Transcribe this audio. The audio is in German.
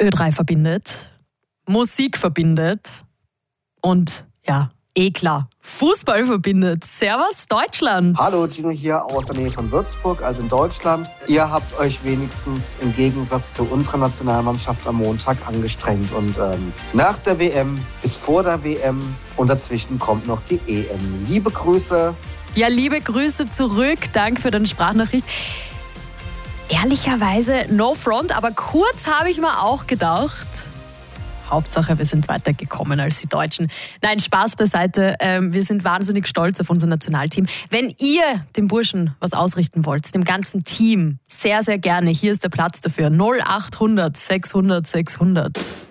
Ö3 verbindet, Musik verbindet und ja, klar, Fußball verbindet. Servus Deutschland! Hallo, Gino hier aus der Nähe von Würzburg, also in Deutschland. Ihr habt euch wenigstens im Gegensatz zu unserer Nationalmannschaft am Montag angestrengt. Und nach der WM ist vor der WM und dazwischen kommt noch die EM. Liebe Grüße! Ja, liebe Grüße zurück. Danke für deine Sprachnachricht. Ehrlicherweise, no front, aber kurz habe ich mir auch gedacht, Hauptsache, wir sind weitergekommen als die Deutschen. Nein, Spaß beiseite. Wir sind wahnsinnig stolz auf unser Nationalteam. Wenn ihr dem Burschen was ausrichten wollt, dem ganzen Team, sehr, sehr gerne. Hier ist der Platz dafür. 0800 600 600.